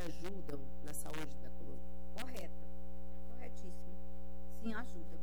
ajudam na saúde da coluna? Correta. Corretíssima. Sim, ajuda.